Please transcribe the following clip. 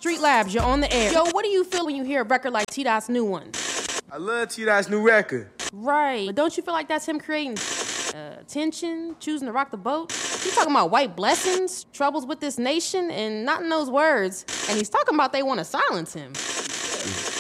Street Labs, you're on the air. Yo, what do you feel when you hear a record like T-Dot's new one? I love T-Dot's new record. Right, but don't you feel like that's him creating tension, choosing to rock the boat? He's talking about white blessings, troubles with this nation, and not in those words. And he's talking about they want to silence him.